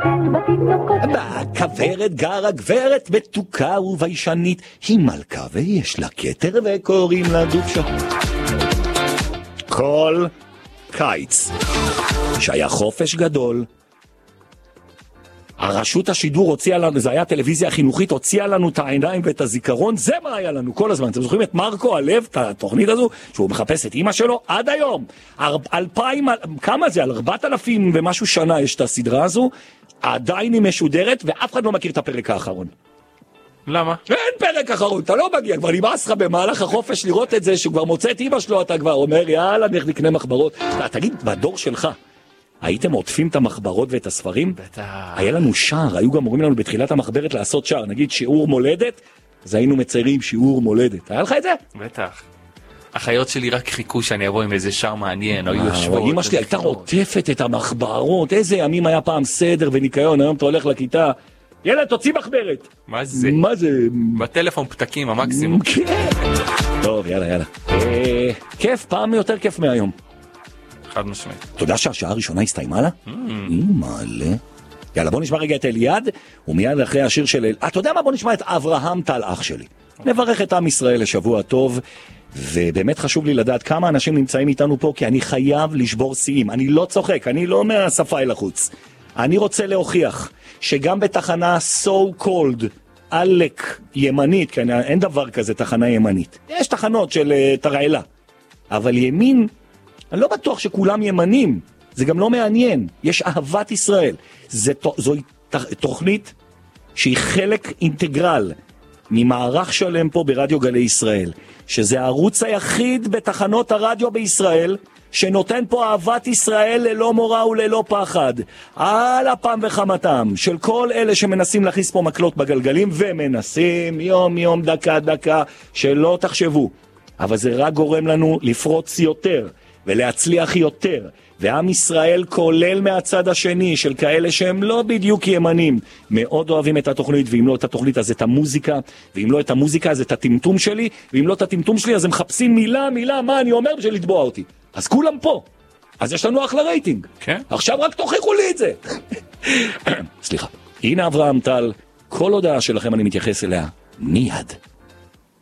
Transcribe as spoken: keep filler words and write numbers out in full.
בכברת גרה גברת מתוקה וביישנית, היא מלכה ויש לה כתר וקוראים לה דובשה. כל קיץ שהיה חופש גדול, הרשות השידור הוציאה לנו, זה היה טלוויזיה חינוכית, הוציאה לנו את העיניים ואת הזיכרון, זה מה היה לנו כל הזמן. אתם זוכרים את מרקו הלב, את התוכנית הזו, שהוא מחפש את אמא שלו? עד היום. אלפיים, כמה זה? על ארבעת אלפים ומשהו שנה יש את הסדרה הזו, עדיין היא משודרת, ואף אחד לא מכיר את הפרק האחרון. למה? אין פרק אחרון, אתה לא מגיע, כבר נמאס לך במהלך החופש לראות את זה, שהוא כבר מוצא את אמא שלו, אתה כבר אומר, יאללה, נלך נקנה מחברות. תגיד, בדור שלך, הייתם עוטפים את המחברות ואת הספרים? בטח. היה לנו שער, היו גם אומרים לנו בתחילת המחברת לעשות שער, נגיד שיעור מולדת, אז היינו מציירים שיעור מולדת. היה לך את זה? בטח. החיות שלי רק חיכו שאני אבוא עם איזה שער מעניין, או יושבות. אמא שלי הייתה עוטפת את המחברות, איזה ימים היה פעם סדר וניקיון, היום אתה הולך לכיתה, ילד, תוציא מחברת. מה זה? מה זה? בטלפון פתקים, המקסימום. כן. טוב, יאללה, יאללה. כיף, פעם יותר כיף מהיום. חד משמעית. אתה יודע שהשעה הראשונה הסתיימה לה? מלא. יאללה, בוא נשמע רגע את אליעד, ומיד אחרי השיר של אל... אתה יודע מה? בוא נשמע את אברהם טל, אח שלי. נברך את עם ישראל לשבוע טוב, ובאמת חשוב לי לדעת כמה אנשים נמצאים איתנו פה, כי אני חייב לשבור שיאים. אני לא צוחק, אני לא מהשפה אל החוץ. אני רוצה להוכיח שגם בתחנה so called, עלק ימנית, כי אין דבר כזה תחנה ימנית. יש תחנות של uh, תרעלה. אבל ימין, אני לא בטוח שכולם ימנים. זה גם לא מעניין. יש אהבת ישראל. זה, זו תוכנית שהיא חלק אינטגרל ממערך שלם פה ברדיו גלי ישראל. שזה הערוץ היחיד בתחנות הרדיו בישראל, שנותן פה אהבת ישראל ללא מורא וללא פחד. על אפם וחמתם של כל אלה שמנסים להכניס פה מקלות בגלגלים, ומנסים יום יום דקה דקה, שלא תחשבו. אבל זה רק גורם לנו לפרוץ יותר, ולהצליח יותר. ועם ישראל כולל מהצד השני של כאלה שהם לא בדיוק ימנים, מאוד אוהבים את התוכנית, ואם לא את התוכנית אז את המוזיקה, ואם לא את המוזיקה אז את הטמטום שלי, ואם לא את הטמטום שלי אז הם מחפשים מילה מילה מה אני אומר בשביל לתבוע אותי. אז כולם פה. אז יש לנו אחלה רייטינג. כן. עכשיו רק תוכיחו לי את זה. סליחה. הנה אברהם טל, כל הודעה שלכם אני מתייחס אליה מיד.